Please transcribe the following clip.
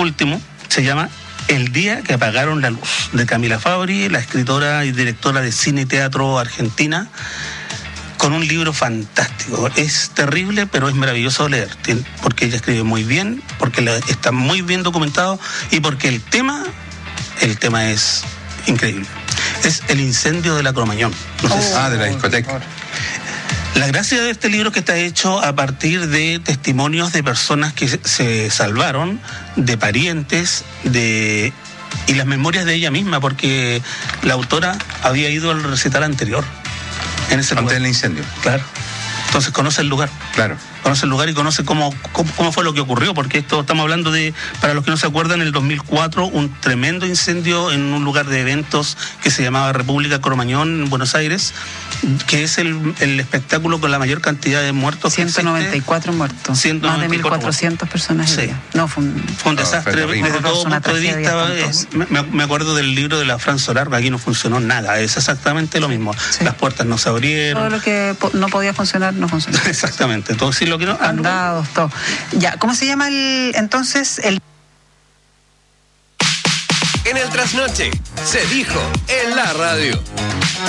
último se llama El día que apagaron la luz, de Camila Fabri, la escritora y directora de cine y teatro argentina, con un libro fantástico. Es terrible, pero es maravilloso leer, porque ella escribe muy bien, porque está muy bien documentado y porque el tema es increíble. Es El incendio de la Cromañón. No sé de la discoteca. La gracia de este libro es que está hecho a partir de testimonios de personas que se salvaron, de parientes, y las memorias de ella misma, porque la autora había ido al recital anterior. Antes del incendio. Claro. Entonces conoce el lugar. Claro. Conoce el lugar y conoce cómo fue lo que ocurrió, porque esto estamos hablando de, para los que no se acuerdan, en el 2004, un tremendo incendio en un lugar de eventos que se llamaba República Cromañón, en Buenos Aires, que es el espectáculo con la mayor cantidad de muertos. 194 muertos. 194 más de 1.400 personas. Sí. No, fue un desastre desde todo punto de vista. Me acuerdo del libro de la Fran Solar, aquí no funcionó nada, es exactamente lo mismo. Sí. Las puertas no se abrieron. Todo lo que no podía funcionar, no funcionó. Exactamente. Todo, sí, lo que no, andados, todo. Ya, ¿cómo se llama entonces el? En el trasnoche se dijo en la radio.